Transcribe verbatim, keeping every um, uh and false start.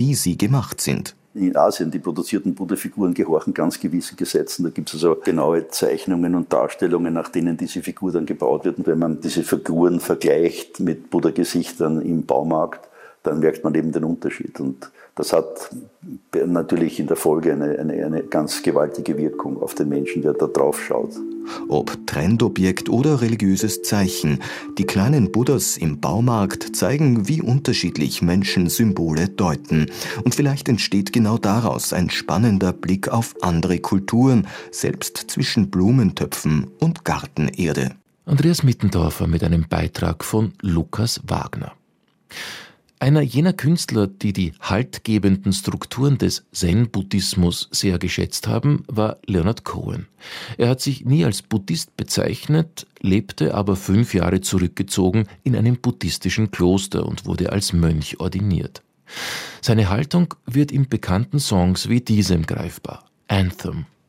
wie sie gemacht sind. In Asien, die produzierten Buddha-Figuren gehorchen ganz gewissen Gesetzen. Da gibt es also genaue Zeichnungen und Darstellungen, nach denen diese Figur dann gebaut wird. Und wenn man diese Figuren vergleicht mit Buddha-Gesichtern im Baumarkt, dann merkt man eben den Unterschied. Und das hat natürlich in der Folge eine, eine, eine ganz gewaltige Wirkung auf den Menschen, der da drauf schaut. Ob Trendobjekt oder religiöses Zeichen, die kleinen Buddhas im Baumarkt zeigen, wie unterschiedlich Menschen Symbole deuten. Und vielleicht entsteht genau daraus ein spannender Blick auf andere Kulturen, selbst zwischen Blumentöpfen und Gartenerde. Andreas Mittendorfer mit einem Beitrag von Lukas Wagner. Einer jener Künstler, die die haltgebenden Strukturen des Zen-Buddhismus sehr geschätzt haben, war Leonard Cohen. Er hat sich nie als Buddhist bezeichnet, lebte aber fünf Jahre zurückgezogen in einem buddhistischen Kloster und wurde als Mönch ordiniert. Seine Haltung wird in bekannten Songs wie diesem greifbar: Anthem.